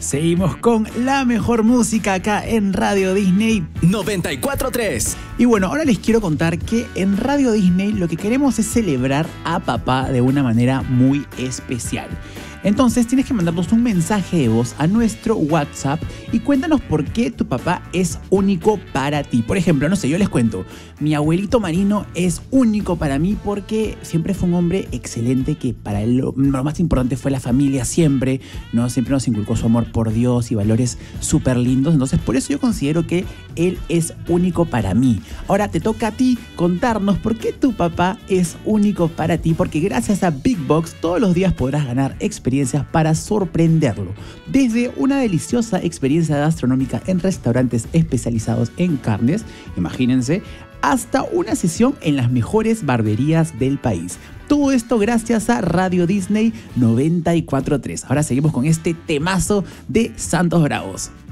Seguimos con la mejor música acá en Radio Disney 94.3. Y bueno, ahora les quiero contar que en Radio Disney lo que queremos es celebrar a papá de una manera muy especial. Entonces tienes que mandarnos un mensaje de voz a nuestro WhatsApp y cuéntanos por qué tu papá es único para ti. Por ejemplo, no sé, yo les cuento, mi abuelito Marino es único para mí porque siempre fue un hombre excelente que para él lo más importante fue la familia siempre, ¿no? Siempre nos inculcó su amor por Dios y valores súper lindos. Entonces por eso yo considero que él es único para mí. Ahora te toca a ti contarnos por qué tu papá es único para ti, porque gracias a Big Box todos los días podrás ganar experiencias para sorprenderlo. Desde una deliciosa experiencia gastronómica en restaurantes especializados en carnes, imagínense, hasta una sesión en las mejores barberías del país. Todo esto gracias a Radio Disney 94.3. Ahora seguimos con este temazo de Santos Bravos.